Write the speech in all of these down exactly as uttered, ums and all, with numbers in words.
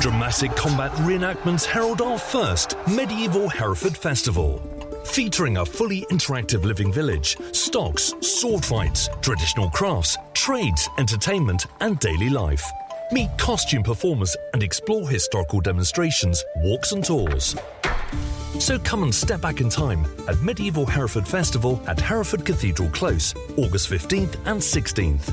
Dramatic combat reenactments herald our first medieval Hereford Festival. Featuring a fully interactive living village, stocks, sword fights, traditional crafts, trades, entertainment and daily life. Meet costume performers and explore historical demonstrations, walks and tours. So come and step back in time at Medieval Hereford Festival at Hereford Cathedral Close, August fifteenth and sixteenth.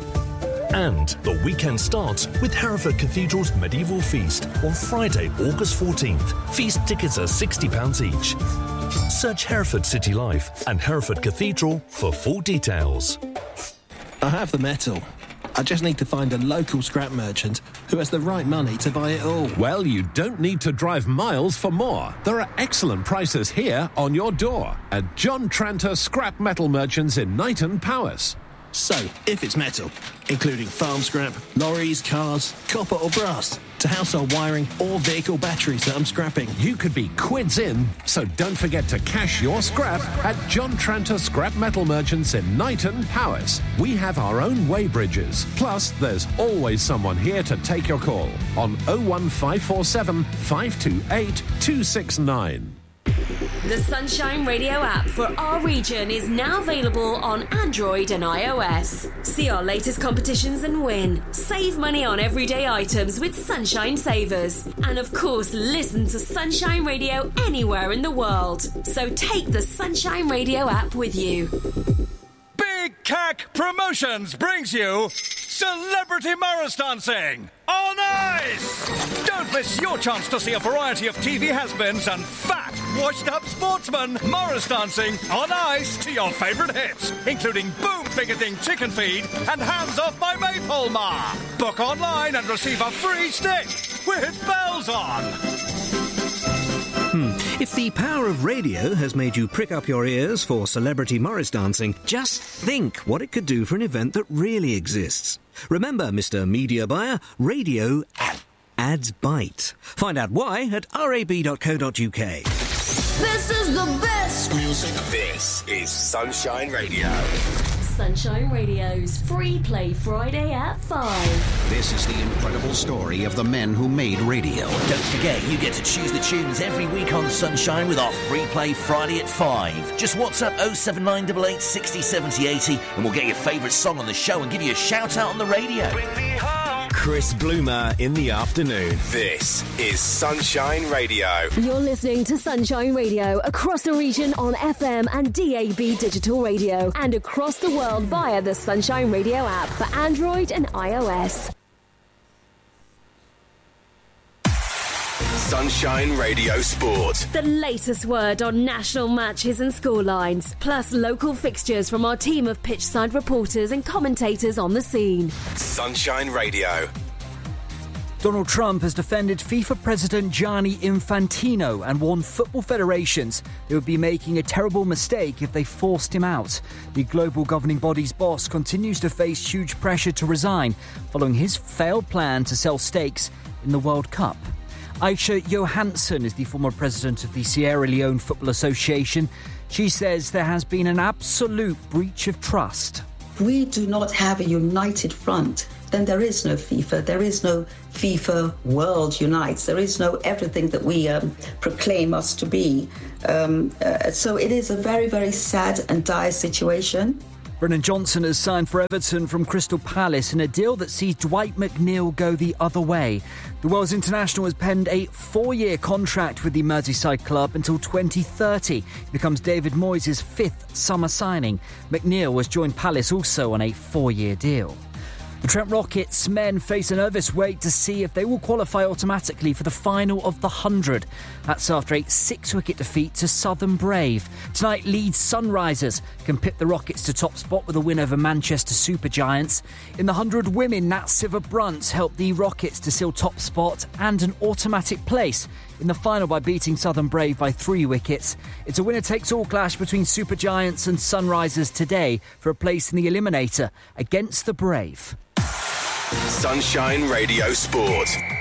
And the weekend starts with Hereford Cathedral's Medieval Feast on Friday, August fourteenth. Feast tickets are sixty pounds each. Search Hereford City Life and Hereford Cathedral for full details. I have the metal. I just need to find a local scrap merchant who has the right money to buy it all. Well, you don't need to drive miles for more. There are excellent prices here on your door at John Tranter Scrap Metal Merchants in Knighton, Powys. So, if it's metal, including farm scrap, lorries, cars, copper or brass, to household wiring or vehicle batteries that I'm scrapping, you could be quids in, so don't forget to cash your scrap at John Tranter Scrap Metal Merchants in Knighton, Powys. We have our own weighbridges, plus there's always someone here to take your call on oh one five four seven, five two eight, two six nine. The Sunshine Radio app for our region is now available on Android and iOS. See our latest competitions and win. Save money on everyday items with Sunshine Savers. And of course, listen to Sunshine Radio anywhere in the world. So take the Sunshine Radio app with you. Big Cack Promotions brings you Celebrity Morris Dancing on Ice! Don't miss your chance to see a variety of T V has-beens and fat, washed-up sportsmen Morris dancing on ice to your favourite hits, including Boom Picketing Chicken Feed and Hands Off My Maypole Ma. Book online and receive a free stick with bells on. Hmm. If the power of radio has made you prick up your ears for Celebrity Morris Dancing, just think what it could do for an event that really exists. Remember, Mister Media Buyer, radio ads bite. Find out why at r a b dot co dot u k. This is the best music. This is Sunshine Radio. Sunshine Radio's Free Play Friday at five. This is the incredible story of the men who made radio. Don't forget, you get to choose the tunes every week on Sunshine with our Free Play Friday at five. Just WhatsApp oh seven nine eight eight, six oh, seven oh eight oh and we'll get your favourite song on the show and give you a shout out on the radio. Bring me home. Chris Bloomer in the afternoon. This is Sunshine Radio. You're listening to Sunshine Radio across the region on F M and D A B digital radio and across the world via the Sunshine Radio app for Android and iOS. Sunshine Radio Sport. The latest word on national matches and scorelines, plus local fixtures from our team of pitchside reporters and commentators on the scene. Sunshine Radio. Donald Trump has defended FIFA President Gianni Infantino and warned football federations they would be making a terrible mistake if they forced him out. The global governing body's boss continues to face huge pressure to resign following his failed plan to sell stakes in the World Cup. Aisha Johansson is the former president of the Sierra Leone Football Association. She says there has been an absolute breach of trust. If we do not have a united front, then there is no FIFA. There is no FIFA World Unites. There is no everything that we um, proclaim us to be. Um, uh, so it is a very, very sad and dire situation. Brennan Johnson has signed for Everton from Crystal Palace in a deal that sees Dwight McNeil go the other way. The Wales international has penned a four-year contract with the Merseyside club until twenty thirty. He becomes David Moyes' fifth summer signing. McNeil has joined Palace also on a four-year deal. The Trent Rockets men face a nervous wait to see if they will qualify automatically for the final of the hundred. That's after a six-wicket defeat to Southern Brave. Tonight, Leeds Sunrisers can pip the Rockets to top spot with a win over Manchester Supergiants. In the hundred women, Nat Sciver-Brunt helped the Rockets to seal top spot and an automatic place in the final by beating Southern Brave by three wickets. It's a winner-takes-all clash between Supergiants and Sunrisers today for a place in the Eliminator against the Brave. Sunshine Radio Sport.